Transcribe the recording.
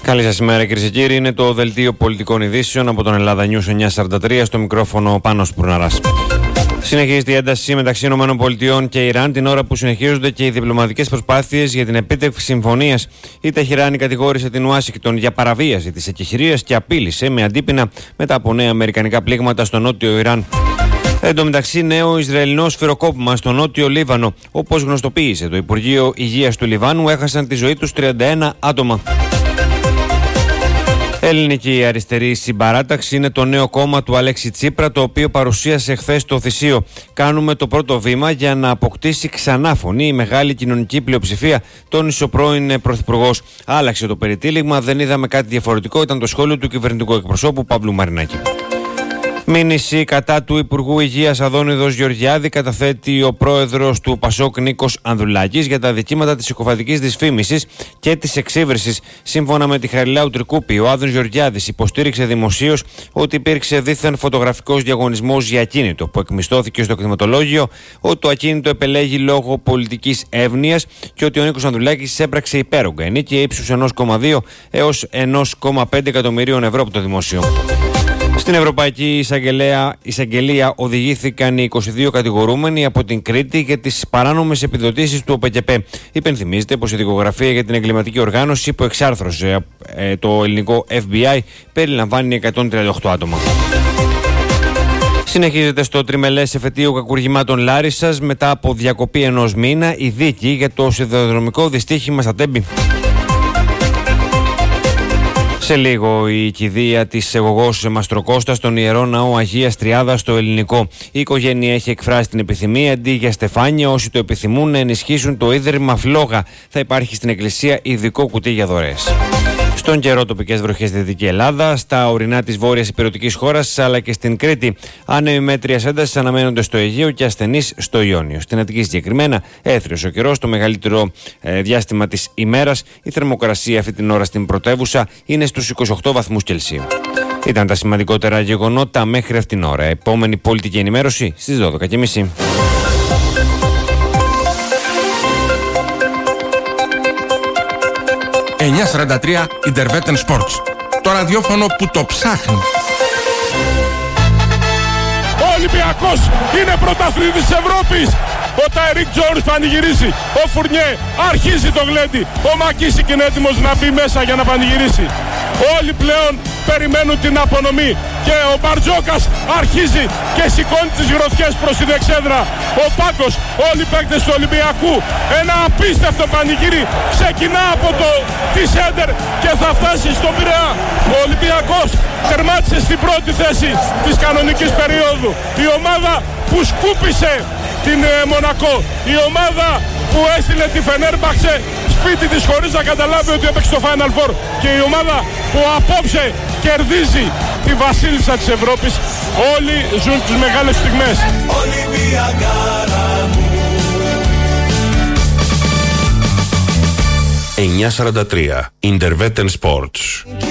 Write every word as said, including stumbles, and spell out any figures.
Καλή σας ημέρα, κυρίες και κύριοι. Είναι το δελτίο πολιτικών ειδήσεων από τον Ελλάδα News εννιακόσια σαράντα τρία, στο μικρόφωνο Πάνος Πουρναράς. Συνεχίζεται η ένταση μεταξύ ΗΠΑ και Ιράν την ώρα που συνεχίζονται και οι διπλωματικές προσπάθειες για την επίτευξη συμφωνίας. Η Τεχεράνη κατηγόρησε την Ουάσιγκτον για παραβίαση της εκεχηρίας και απείλησε με αντίπεινα μετά από νέα αμερικανικά πλήγματα στο νότιο Ιράν. Εν τω μεταξύ, νέο Ισραηλινό σφυροκόπημα στο νότιο Λίβανο. Όπως γνωστοποίησε το Υπουργείο Υγείας του Λιβάνου, έχασαν τη ζωή τους τριάντα ένα άτομα. Ελληνική Αριστερή Συμπαράταξη είναι το νέο κόμμα του Αλέξη Τσίπρα, το οποίο παρουσίασε χθες το Θησίο. Κάνουμε το πρώτο βήμα για να αποκτήσει ξανά φωνή η μεγάλη κοινωνική πλειοψηφία, τόνισε ο πρώην Πρωθυπουργός. Άλλαξε το περιτύλιγμα, δεν είδαμε κάτι διαφορετικό, ήταν το σχόλιο του κυβερνητικού εκπροσώπου Παύλου Μαρινάκη. Μήνυση κατά του Υπουργού Υγείας Αδόνιδος Γεωργιάδη καταθέτει ο πρόεδρος του Πασόκ Νίκος Ανδρουλάκης για τα δικήματα της συκοφαντικής δυσφήμισης και της εξύβρισης. Σύμφωνα με τη Χαριλάου Τρικούπη, ο Άδωνης Γεωργιάδης υποστήριξε δημοσίως ότι υπήρξε δίθεν φωτογραφικός διαγωνισμός για ακίνητο που εκμισθώθηκε στο κτηματολόγιο, ότι το ακίνητο επελέγει λόγω πολιτικής εύνοιας και ότι ο Νίκος Ανδρουλάκης έπραξε υπέρογκα ενίκεια ύψους ένα κόμμα δύο έως ένα κόμμα πέντε εκατομμυρίων ευρώ από το δημόσιο. Στην Ευρωπαϊκή Εισαγγελία, Εισαγγελία οδηγήθηκαν οι είκοσι δύο κατηγορούμενοι από την Κρήτη για τις παράνομες επιδοτήσεις του ΟΠΕΚΕΠΕ. Υπενθυμίζεται πως η δικογραφία για την εγκληματική οργάνωση που εξάρθρωσε ε, το ελληνικό Εφ Μπι Άι περιλαμβάνει εκατόν τριάντα οκτώ άτομα. Συνεχίζεται στο τριμελές εφετείο κακουργημάτων Λάρισσας μετά από διακοπή ενός μήνα η δίκη για το σιδηροδρομικό δυστύχημα στα Τέμπη. Σε λίγο η κηδεία της εγωγός Μαστροκώστα στον Ιερό Ναό Αγίας Τριάδας στο Ελληνικό. Η οικογένεια έχει εκφράσει την επιθυμία αντί για στεφάνια, όσοι το επιθυμούν, να ενισχύσουν το ίδρυμα Φλόγα. Θα υπάρχει στην εκκλησία ειδικό κουτί για δωρεές. Στον καιρό, τοπικές βροχές στη Δυτική Ελλάδα, στα ορεινά της βόρειας υπηρετικής χώρας αλλά και στην Κρήτη. Άνεμοι μέτριας έντασης αναμένονται στο Αιγαίο και ασθενείς στο Ιόνιο. Στην Αττική συγκεκριμένα, έθριος ο καιρός το μεγαλύτερο ε, διάστημα της ημέρας. Η θερμοκρασία αυτή την ώρα στην πρωτεύουσα είναι στους είκοσι οκτώ βαθμούς Κελσίου. Ήταν τα σημαντικότερα γεγονότα μέχρι αυτήν την ώρα. Επόμενη πολιτική ενημέρωση στις δώδεκα και μισή. εννιακόσια σαράντα τρία Intervetten Sports. Το ραδιόφωνο που το ψάχνει. Ο Ολυμπιακός είναι πρωταθλητής της Ευρώπης. Ο Τάιρικ Τζόνς πανηγυρίζει. Ο Φουρνιέ αρχίζει το γλέντι. Ο Μακίσικ είναι έτοιμος να μπει μέσα για να πανηγυρίσει. Όλοι πλέον περιμένουν την απονομή. Και ο Μπαρτζόκας αρχίζει και σηκώνει τις γροθιές προς την εξέδρα. Ο Πάκος, όλοι οι παίκτες του Ολυμπιακού. Ένα απίστευτο πανηγύρι ξεκινά από το τη Σέντερ και θα φτάσει στον Πειραιά. Ο Ολυμπιακός τερμάτισε στην πρώτη θέση της κανονικής περίοδου. Η ομάδα που σκούπισε την ε, Μονακό. Η ομάδα που έστειλε τη Φενέρμπαξε σπίτι της χωρίς να καταλάβει ότι έπαιξε στο Final Four. Και η ομάδα που απόψε κερδίζει τη βασίλισσα της Ευρώπης. Όλοι ζουν τις μεγάλες στιγμές. εννιακόσια σαράντα τρία Intervetten Sports.